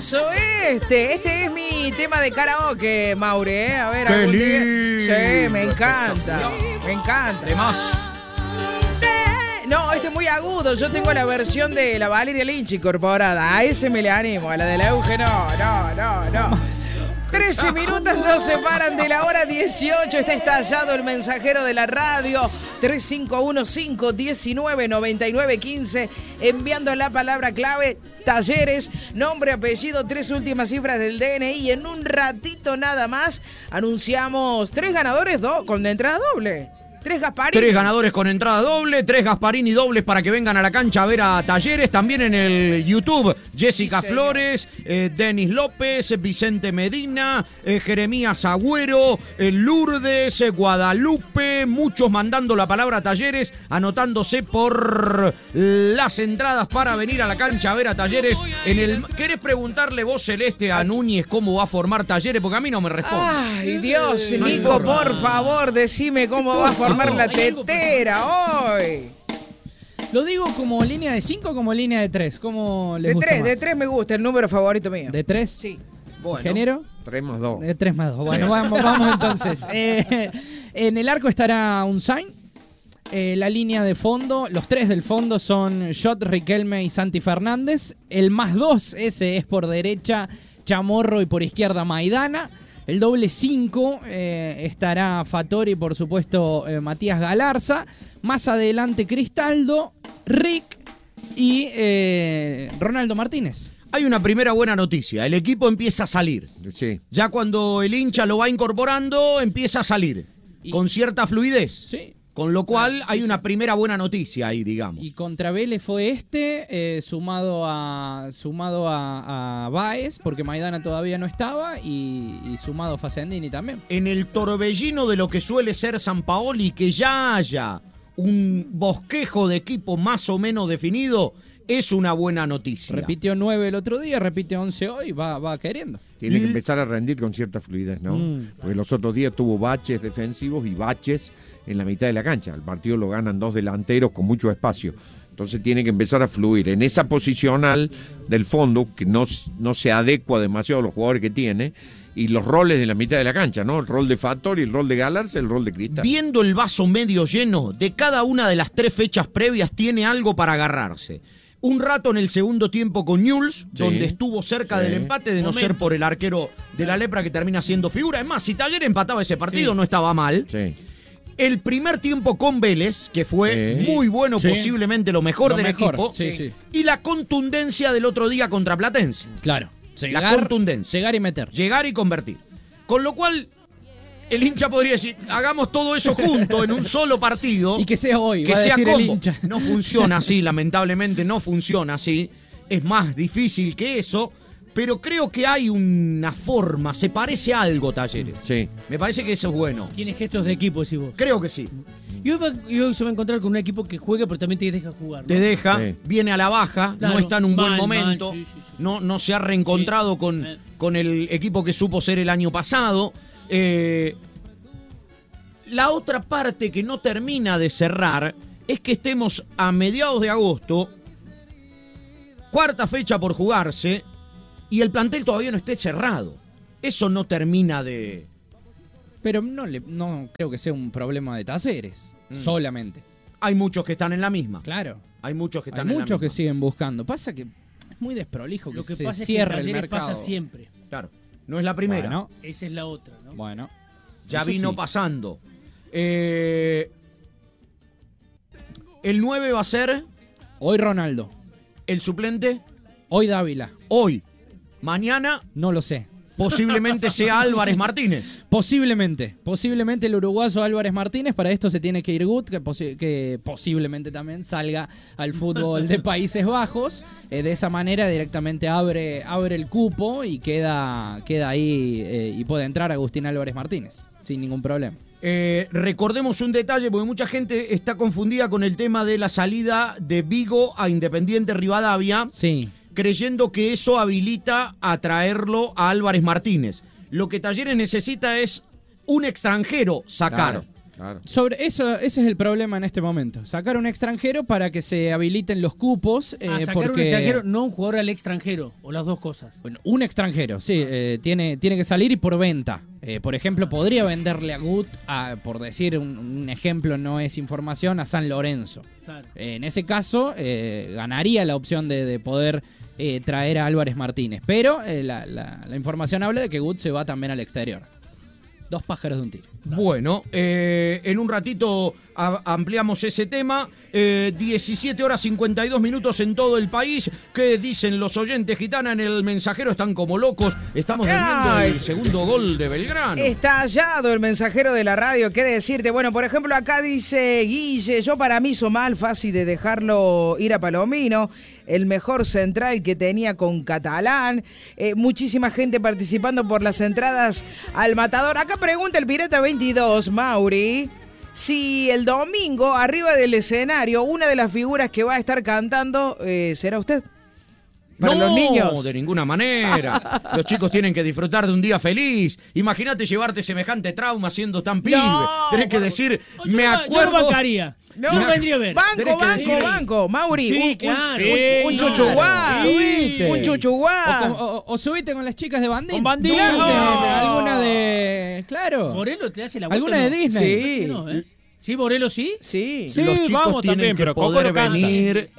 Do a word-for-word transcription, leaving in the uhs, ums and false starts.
temazo este. Este es mi tema de karaoke, Maure. ¿eh? A ver, ¡Qué algún día- lindo! Sí, me encanta. Me encanta. Temazo. No, este es muy agudo. Yo tengo la versión de la Valeria Lynch incorporada. A ese me le animo. A la de la Euge, no, no, no, no. trece minutos nos separan de la hora dieciocho. Está estallado el mensajero de la radio. tres cinco uno cinco uno nueve nueve nueve uno cinco. Enviando la palabra clave. Talleres, nombre, apellido, tres últimas cifras del D N I. Y en un ratito nada más anunciamos tres ganadores do- con entrada doble. Tres Gasparini. Tres ganadores con entrada doble, tres Gasparini dobles para que vengan a la cancha a ver a Talleres. También en el YouTube, Jessica Sí, señor. Flores, eh, Denis López, Vicente Medina, eh, Jeremías Agüero, eh, Lourdes, eh, Guadalupe, muchos mandando la palabra a Talleres, anotándose por las entradas para venir a la cancha a ver a Talleres. En el... ¿Querés preguntarle vos, Celeste, a Núñez cómo va a formar Talleres? Porque a mí no me responde. Ay, Dios, No hay Nico, forma. por favor, decime cómo va a formar la Hay algo tetera hoy. ¿Lo digo como línea de cinco o como línea de tres? ¿Cómo les De gusta tres, más? de tres me gusta, el número favorito mío. ¿De tres? Sí. Bueno. ¿Ingeniero? tres más dos. De tres más dos. Bueno, vamos, vamos entonces. Eh, en el arco estará Unzain. Eh, la línea de fondo, los tres del fondo son Jot, Riquelme y Santi Fernández. El más dos, ese es por derecha Chamorro y por izquierda Maidana. El doble cinco eh, estará Fattori, por supuesto, eh, Matías Galarza. Más adelante Cristaldo, Rick y eh, Ronaldo Martínez. Hay una primera buena noticia. El equipo empieza a salir. Sí. Ya cuando el hincha lo va incorporando, empieza a salir. Y- Con cierta fluidez. Sí. Con lo cual hay una primera buena noticia ahí, digamos. Y contra Vélez fue este, eh, sumado a sumado a, a Baez, porque Maidana todavía no estaba, y, y sumado a Facendini también. En el torbellino de lo que suele ser San Paoli, que ya haya un bosquejo de equipo más o menos definido, es una buena noticia. Repitió nueve el otro día, repite once hoy, va, va queriendo. Tiene que Mm. empezar a rendir con cierta fluidez, ¿no? Mm. Porque los otros días tuvo baches defensivos y baches en la mitad de la cancha. El partido lo ganan dos delanteros con mucho espacio. Entonces tiene que empezar a fluir. En esa posicional del fondo, que no, no se adecua demasiado a los jugadores que tiene, y los roles de la mitad de la cancha, ¿no? El rol de Fattori, el rol de Galarza, el rol de Cristal. Viendo el vaso medio lleno, de cada una de las tres fechas previas tiene algo para agarrarse. Un rato en el segundo tiempo con Newell's, Sí. donde estuvo cerca Sí. del empate, de no Momento. ser por el arquero de la Lepra que termina siendo figura. Es más, si Talleres empataba ese partido, Sí. no estaba mal. Sí. El primer tiempo con Vélez, que fue Sí. muy bueno, Sí. posiblemente lo mejor Lo del mejor, equipo. sí, sí. Y la contundencia del otro día contra Platense. Claro. La contundencia. Llegar y meter. Llegar y convertir. Con lo cual, el hincha podría decir, hagamos todo eso junto en un solo partido. Y que sea hoy, que va a sea decir el combo. hincha. No funciona así, lamentablemente no funciona así. Es más difícil que eso, pero creo que hay una forma, se parece a algo, Talleres. Sí. Me parece que eso es bueno. Tiene gestos de equipo, decís vos. Creo que sí. Y hoy, va- y hoy se va a encontrar con un equipo que juega, pero también te deja jugar, ¿no? Te deja, Sí. viene a la baja, Claro, no está en un buen mal, momento, mal, sí, sí, sí. No, no se ha reencontrado Sí. con, Eh. con el equipo que supo ser el año pasado. Eh, la otra parte que no termina de cerrar es que estemos a mediados de agosto, cuarta fecha por jugarse, y el plantel todavía no esté cerrado. Eso no termina de... Pero no, le, no creo que sea un problema de Talleres, Mm. solamente. Hay muchos que están en la misma. Claro. Hay muchos que Hay están en la muchos que misma. siguen buscando. Pasa que es muy desprolijo que, Lo que se pasa es que en cierre el Talleres mercado. pasa siempre. Claro, no es la primera. Bueno, Esa es la otra, ¿no? bueno. Ya Eso vino sí. pasando. Eh, el nueve va a ser Hoy Ronaldo, el suplente hoy Dávila, hoy. Mañana no lo sé. posiblemente sea Álvarez Martínez. Posiblemente, posiblemente el uruguayo Álvarez Martínez, para esto se tiene que ir Gut, que, posi- que posiblemente también salga al fútbol de Países Bajos. Eh, de esa manera directamente abre, abre el cupo y queda, queda ahí eh, y puede entrar Agustín Álvarez Martínez, sin ningún problema. Eh, recordemos un detalle, porque mucha gente está confundida con el tema de la salida de Vigo a Independiente Rivadavia, Sí, creyendo que eso habilita a traerlo a Álvarez Martínez. Lo que Talleres necesita es un extranjero sacar. Claro. Claro. Sobre eso, ese es el problema en este momento. Sacar un extranjero para que se habiliten los cupos. Eh, Ah, sacar porque... un extranjero, no un jugador al extranjero, o las dos cosas. Bueno, un extranjero, sí, eh, tiene, tiene que salir y por venta. Eh, por ejemplo, podría venderle a Gut, a, por decir un, un ejemplo, no es información, a San Lorenzo. Claro. Eh, en ese caso, eh, ganaría la opción de, de poder eh, traer a Álvarez Martínez. Pero eh, la, la, la información habla de que Gut se va también al exterior. Dos pájaros de un tiro. Bueno, eh, en un ratito a- ampliamos ese tema. Eh, diecisiete horas cincuenta y dos minutos en todo el país. ¿Qué dicen los oyentes, Gitana? En el mensajero están como locos. Estamos viendo Ay. el segundo gol de Belgrano. Está hallado el mensajero de la radio, ¿qué decirte? Bueno, por ejemplo, acá dice Guille, yo para mí hizo mal, fácil de dejarlo ir a Palomino, el mejor central que tenía con Catalán, eh, muchísima gente participando por las entradas al Matador. Acá pregunta el Pirata veintidós, Mauri, si el domingo, arriba del escenario, una de las figuras que va a estar cantando eh, será usted. Para no, los niños. de ninguna manera. Los chicos tienen que disfrutar de un día feliz. Imagínate llevarte semejante trauma siendo tan pibe. No, Tenés que por- decir, Yo me lo- acuerdo... Yo lo bancaría. No. Yo vendría a ver. Banco, Tenés que banco, decir- banco, Mauri. Sí, un, un- claro. un- Sí, un claro. chuchuguá. Subite. Un chuchuguá. O, o- o subite con las chicas de Bandín. ¿Con Bandín? Subite, No. Alguna de... Claro. Morelo te hace la vuelta. Alguna ¿no? de Disney. Sí. No, ¿eh? Sí, Morelo sí. Sí. Sí, los chicos vamos tienen también, que pero Coco poder no canta. venir